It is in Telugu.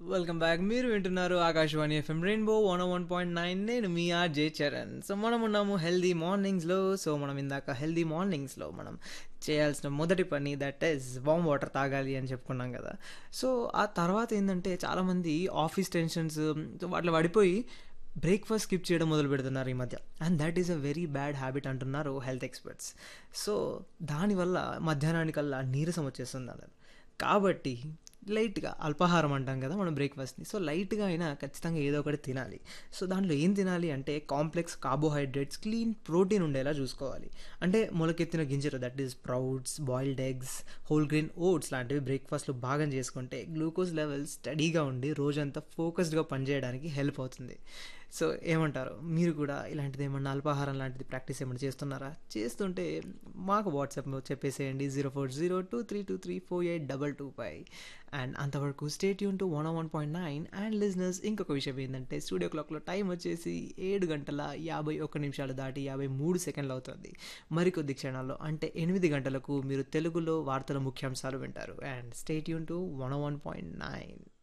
Welcome back. మీరు వింటున్నారు ఆకాశవాణి ఎఫ్ఎం రెయిన్బో 101.9. నేను మీ ఆర్జే చరణ్. సో మనం ఉన్నాము హెల్దీ మార్నింగ్స్లో. సో మనం ఇందాక హెల్దీ మార్నింగ్స్లో మనం చేయాల్సిన మొదటి పని దట్ ఈస్ వామ్ వాటర్ తాగాలి అని చెప్పుకున్నాం కదా. సో ఆ తర్వాత ఏంటంటే చాలామంది ఆఫీస్ టెన్షన్స్ సో వాటిలో పడిపోయి బ్రేక్ఫాస్ట్ స్కిప్ చేయడం మొదలు పెడుతున్నారు ఈ మధ్య. And that is a very bad habit అంటున్నారు హెల్త్ ఎక్స్పర్ట్స్. సో దానివల్ల మధ్యాహ్నానికల్లా నీరసం వచ్చేస్తుంది అన్నారు. కాబట్టి లైట్గా అల్పాహారం అంటాం కదా మనం బ్రేక్ఫాస్ట్ని. సో లైట్గా అయినా ఖచ్చితంగా ఏదో ఒకటి తినాలి. సో దాంట్లో ఏం తినాలి అంటే కాంప్లెక్స్ కార్బోహైడ్రేట్స్, క్లీన్ ప్రోటీన్ ఉండేలా చూసుకోవాలి. అంటే మొలకెత్తిన గింజలు that is sprouts, boiled eggs, whole grain oats లాంటివి బ్రేక్ఫాస్ట్లో భాగం చేసుకుంటే గ్లూకోజ్ లెవెల్స్ స్టడీగా ఉండి రోజంతా ఫోకస్డ్గా పనిచేయడానికి హెల్ప్ అవుతుంది. సో ఏమంటారు, మీరు కూడా ఇలాంటిది ఏమన్నా అల్పాహారం లాంటిది ప్రాక్టీస్ ఏమన్నా చేస్తున్నారా? చేస్తుంటే మాకు వాట్సాప్లో చెప్పేసేయండి 040232348225. అండ్ అంతవరకు state Yoon to 101.9. And listeners, ఇంకొక విషయం ఏంటంటే స్టూడియో క్లాక్లో టైం వచ్చేసి 7 గంటల 51 నిమిషాలు దాటి 53 సెకండ్లు అవుతుంది. మరికొద్ది క్షణాల్లో అంటే 8 గంటలకు మీరు తెలుగులో వార్తల ముఖ్యాంశాలు వింటారు. And state Yoon to 101.9.